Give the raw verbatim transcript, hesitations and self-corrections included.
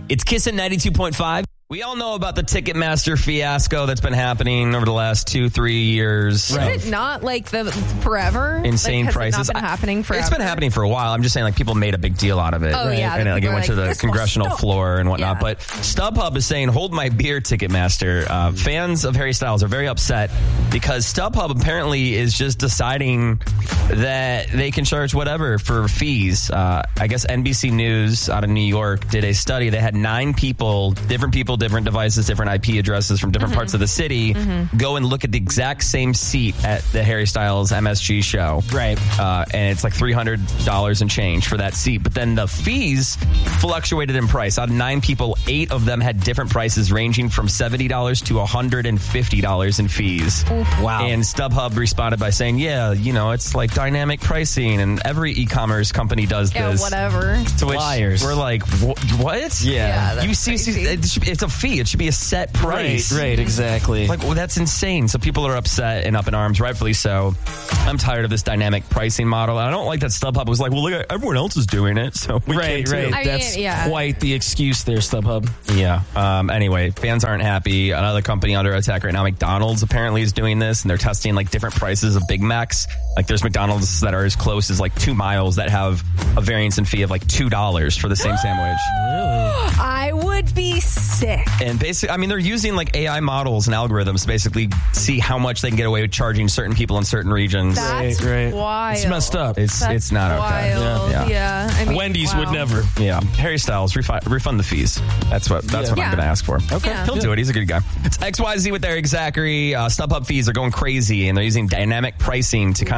It's Kissin' ninety-two point five. We all know about the Ticketmaster fiasco that's been happening over the last two, three years. Right. Is it not like the forever? Insane like, has prices. It not been happening forever? It's been happening for a while. I'm just saying, like, people made a big deal out of it. Oh, right? yeah. And like, it went to the like, congressional floor and whatnot. Yeah. But StubHub is saying, hold my beer, Ticketmaster. Uh, fans of Harry Styles are very upset because StubHub apparently is just deciding that they can charge whatever for fees. Uh, I guess N B C News out of New York did a study. They had nine people, different people, different devices, different I P addresses from different mm-hmm. parts of the city, mm-hmm. go and look at the exact same seat at the Harry Styles M S G show. Right. Uh, and it's like three hundred dollars and change for that seat. But then the fees fluctuated in price. Out of nine people, eight of them had different prices ranging from seventy dollars to one hundred fifty dollars in fees. Oof. Wow. And StubHub responded by saying, yeah, you know, it's like dynamic pricing and every e-commerce company does yeah, this. whatever. To which Liars. we're like, wh- what? Yeah. yeah you see, crazy. it should, it's a fee. It should be a set price. Right, right, exactly. Like, well, that's insane. So people are upset and up in arms, rightfully so. I'm tired of this dynamic pricing model. And I don't like that StubHub was like, well, look, everyone else is doing it, so we right, can right. too. I That's mean, yeah. quite the excuse there, StubHub. Yeah. Um, anyway, fans aren't happy. Another company under attack right now, McDonald's apparently is doing this, and they're testing like different prices of Big Macs. Like there's McDonald's that are as close as like two miles that have a variance in fee of like two dollars for the same sandwich. Really? I would be sick. And basically, I mean, they're using like A I models and algorithms to basically see how much they can get away with charging certain people in certain regions. That's Right, right. wild. It's messed up. It's That's it's not okay. wild. Yeah. Yeah. I mean, Wendy's wow. would never. Yeah, Harry Styles, refi- refund the fees. That's what that's Yeah. what Yeah. I'm going to ask for. Okay. Yeah. He'll do it. He's a good guy. It's X Y Z with Eric Zachary. Uh, StubHub fees are going crazy, and they're using dynamic pricing to kind of